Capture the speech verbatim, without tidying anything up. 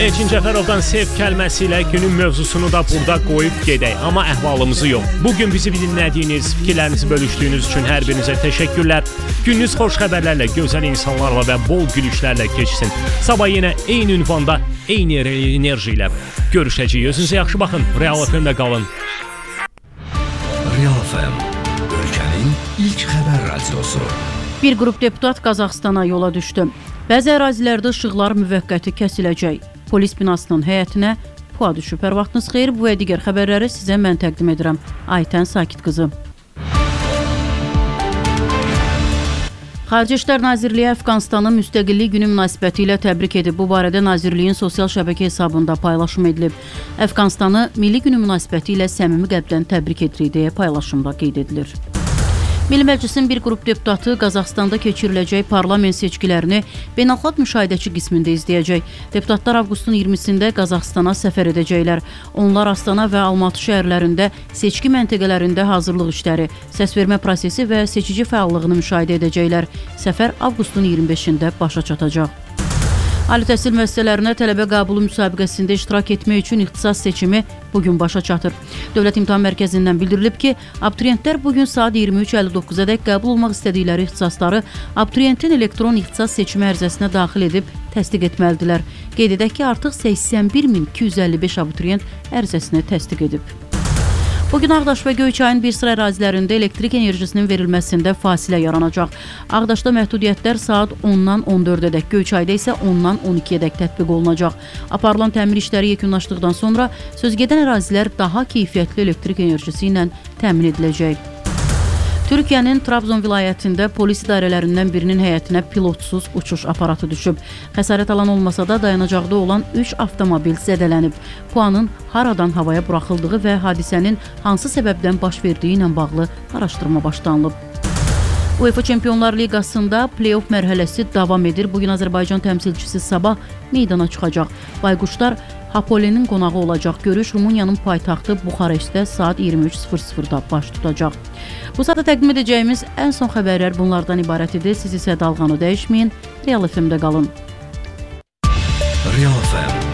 Elçin Cəfərovdan sev kəlməsi ilə günün mövzusunu da burada qoyub gedək. Amma əhvalımızı yox. Bugün bizi dinlədiyiniz, fikirlərinizi bölüşdüyünüz üçün hər birinizə təşəkkürlər. Gününüz xoş xəbərlərlə, gözəl insanlarla və bol gülüşlərlə keçsin. Sabah yenə eyni ünvanda, eyni enerji ilə görüşəcəyik. Özünüzə yaxşı baxın. Real F M-də qalın. Real F M, ölkənin ilk xəbər radiosu. Bir qrup deputat Qazaxstana yola düşdü. Bəzi ərazilərdə işıqlar müvəqqəti kəsiləcək. Polis binasının həyətinə puan düşüb. Hər vaxtınız xeyir, bu və digər xəbərləri sizə mən təqdim edirəm. Aytən Sakit qızı. Xarici İşlər Nazirliyi Əfqanistanın müstəqillik günü münasibəti ilə təbrik edib. Bu barədə Nazirliyin sosial şəbəkə hesabında paylaşım edilib. Əfqanistanı Milli günü münasibəti ilə səmimi qəlbdən təbrik edirik deyə paylaşımda qeyd edilir. Milli Məclisin bir qrup deputatı Qazaxstanda keçiriləcək parlament seçkilərini beynəlxalq müşahidəçi qismində izləyəcək. Deputatlar avqustun iyirmisində Qazaxstana səfər edəcəklər. Onlar Astana və Almatı şəhərlərində seçki məntəqələrində hazırlıq işləri, səsvermə prosesi və seçici fəallığını müşahidə edəcəklər. Səfər avqustun iyirmi beşində başa çatacaq. Ali təhsil müəssisələrinə tələbə qəbulu müsabiqəsində iştirak etmək üçün ixtisas seçimi bugün başa çatır. Dövlət İmtahan Mərkəzindən bildirilib ki, abituriyentlər bugün saat iyirmi üç əlli doqquzadək qəbul olmaq istədikləri ixtisasları abituriyentin elektron ixtisas seçimi ərizəsinə daxil edib təsdiq etməlidirlər. Qeyd edək ki, artıq səksən bir min iki yüz əlli beş abituriyent ərizəsini təsdiq edib. Bugün Ağdaş və Göyçayın bir sıra ərazilərində elektrik enerjisinin verilməsində fasilə yaranacaq. Ağdaşda məhdudiyyətlər saat ondan on dördədək, Göyçayda isə ondan on ikiyədək tətbiq olunacaq. Aparılan təmir işləri yekunlaşdıqdan sonra sözgedən ərazilər daha keyfiyyətli elektrik enerjisi ilə təmin ediləcək. Türkiyənin Trabzon vilayətində polis idarələrindən birinin həyətinə pilotsuz uçuş aparatı düşüb. Xəsarət alan olmasa da dayanacaqda olan üç avtomobil zədələnib. Puanın haradan havaya buraxıldığı və hadisənin hansı səbəbdən baş verdiyi ilə bağlı araşdırma başlanılıb. UEFA Çempionlar Liqasında play-off mərhələsi davam edir. Bugün Azərbaycan təmsilçisi Sabah meydana çıxacaq. Bayquşlar Hapolenin qonağı olacaq. Görüş Rumıniyanın paytaxtı Buxarestdə saat iyirmi üç sıfır sıfırda baş tutacaq. Bu saata təqdim edəcəyimiz ən son xəbərlər bunlardan ibarət idi. Siz isə dalğanı dəyişməyin, Real F M-də qalın. Real F M